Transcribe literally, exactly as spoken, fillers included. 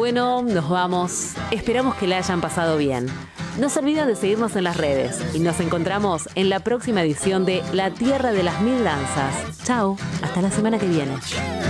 Bueno, nos vamos. Esperamos que la hayan pasado bien. No se olviden de seguirnos en las redes y nos encontramos en la próxima edición de La Tierra de las Mil Danzas. Chao, hasta la semana que viene.